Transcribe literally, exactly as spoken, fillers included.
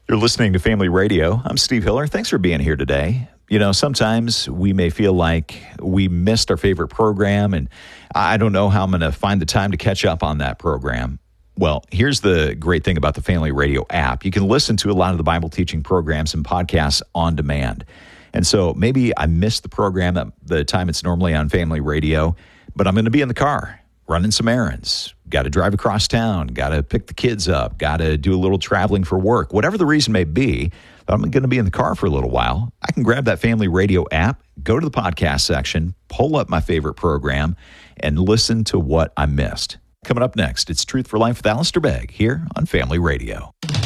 You're listening to Family Radio. I'm Steve Hiller. Thanks for being here today. You know, sometimes we may feel like we missed our favorite program, and I don't know how I'm going to find the time to catch up on that program. Well, here's the great thing about the Family Radio app. You can listen to a lot of the Bible teaching programs and podcasts on demand. And so maybe I missed the program at the time it's normally on Family Radio, but I'm going to be in the car running some errands, got to drive across town, got to pick the kids up, got to do a little traveling for work. Whatever the reason may be, I'm going to be in the car for a little while. I can grab that Family Radio app, go to the podcast section, pull up my favorite program, and listen to what I missed. Coming up next, it's Truth for Life with Alistair Begg here on Family Radio.